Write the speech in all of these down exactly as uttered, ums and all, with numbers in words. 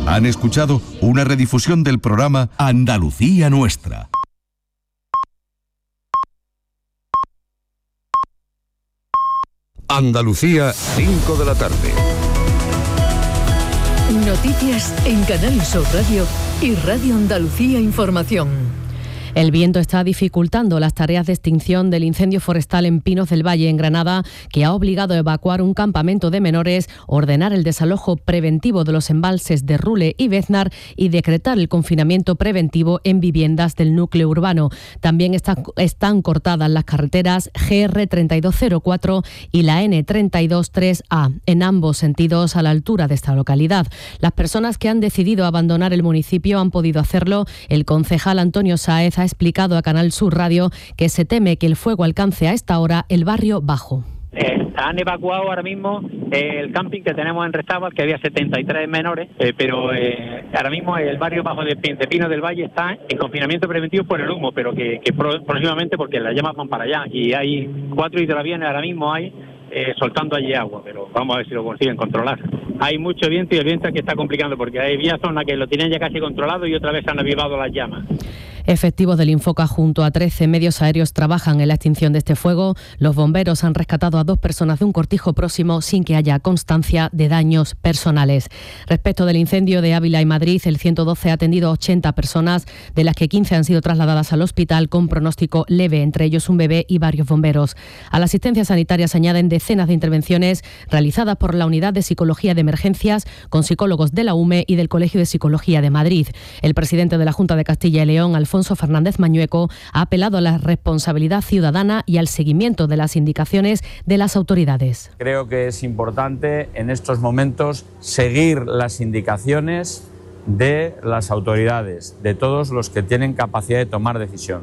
Han escuchado una redifusión del programa Andalucía Nuestra. Andalucía, cinco de la tarde. Noticias en Canal Sur Radio y Radio Andalucía Información. El viento está dificultando las tareas de extinción del incendio forestal en Pinos del Valle, en Granada, que ha obligado a evacuar un campamento de menores, ordenar el desalojo preventivo de los embalses de Rule y Beznar y decretar el confinamiento preventivo en viviendas del núcleo urbano. También están, están cortadas las carreteras G R treinta y dos cero cuatro y la N treinta y dos tres A, en ambos sentidos a la altura de esta localidad. Las personas que han decidido abandonar el municipio han podido hacerlo. El concejal Antonio Sáez ha explicado a Canal Sur Radio que se teme que el fuego alcance a esta hora el barrio Bajo. Eh, han evacuado ahora mismo eh, el camping que tenemos en Restábal, que había setenta y tres menores, eh, pero eh, ahora mismo el barrio Bajo de, de Pino del Valle está en confinamiento preventivo por el humo, pero que, que pro, próximamente, porque las llamas van para allá, y hay cuatro hidroaviones ahora mismo hay eh, soltando allí agua, pero vamos a ver si lo consiguen controlar. Hay mucho viento y el viento es que está complicando, porque hay vías zonas que lo tienen ya casi controlado y otra vez han avivado las llamas. Efectivos del Infoca junto a trece medios aéreos trabajan en la extinción de este fuego. Los bomberos han rescatado a dos personas de un cortijo próximo sin que haya constancia de daños personales. Respecto del incendio de Ávila y Madrid, el ciento doce ha atendido a ochenta personas, de las que quince han sido trasladadas al hospital con pronóstico leve, entre ellos un bebé y varios bomberos. A la asistencia sanitaria se añaden decenas de intervenciones realizadas por la Unidad de Psicología de Emergencias con psicólogos de la U M E y del Colegio de Psicología de Madrid. El presidente de la Junta de Castilla y León, Alfonso Alfonso Fernández Mañueco, ha apelado a la responsabilidad ciudadana y al seguimiento de las indicaciones de las autoridades. Creo que es importante en estos momentos seguir las indicaciones de las autoridades, de todos los que tienen capacidad de tomar decisión.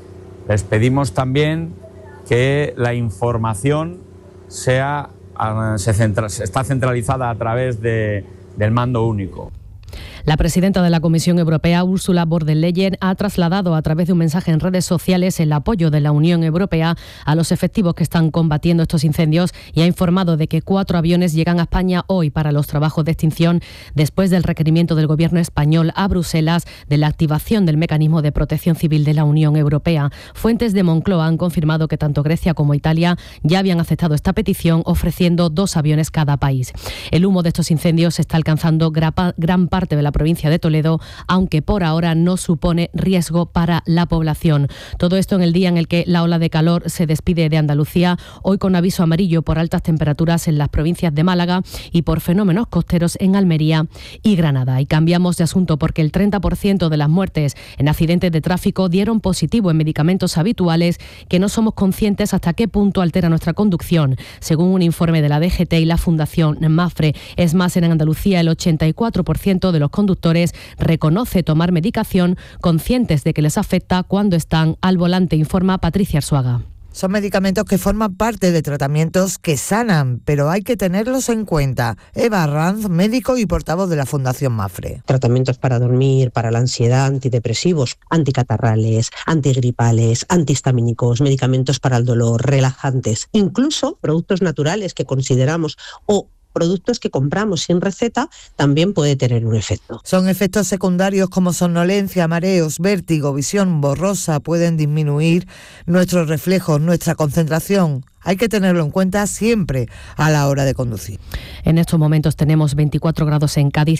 Les pedimos también que la información sea, se centra, está centralizada a través de, del mando único. La presidenta de la Comisión Europea, Ursula von der Leyen, ha trasladado a través de un mensaje en redes sociales el apoyo de la Unión Europea a los efectivos que están combatiendo estos incendios y ha informado de que cuatro aviones llegan a España hoy para los trabajos de extinción después del requerimiento del Gobierno español a Bruselas de la activación del mecanismo de protección civil de la Unión Europea. Fuentes de Moncloa han confirmado que tanto Grecia como Italia ya habían aceptado esta petición, ofreciendo dos aviones cada país. El humo de estos incendios está alcanzando gran parte de la provincia de Toledo, aunque por ahora no supone riesgo para la población. Todo esto en el día en el que la ola de calor se despide de Andalucía, hoy con aviso amarillo por altas temperaturas en las provincias de Málaga y por fenómenos costeros en Almería y Granada. Y cambiamos de asunto porque el treinta por ciento de las muertes en accidentes de tráfico dieron positivo en medicamentos habituales que no somos conscientes hasta qué punto altera nuestra conducción, según un informe de la D G T y la Fundación Mafre. Es más, en Andalucía el ochenta y cuatro por ciento de los conductores reconoce tomar medicación conscientes de que les afecta cuando están al volante, informa Patricia Arzuaga. Son medicamentos que forman parte de tratamientos que sanan, pero hay que tenerlos en cuenta. Eva Arranz, médico y portavoz de la Fundación Mafre. Tratamientos para dormir, para la ansiedad, antidepresivos, anticatarrales, antigripales, antihistamínicos, medicamentos para el dolor, relajantes, incluso productos naturales que consideramos o productos que compramos sin receta también puede tener un efecto. Son efectos secundarios como somnolencia, mareos, vértigo, visión borrosa, pueden disminuir nuestros reflejos, nuestra concentración. Hay que tenerlo en cuenta siempre a la hora de conducir. En estos momentos tenemos veinticuatro grados en Cádiz.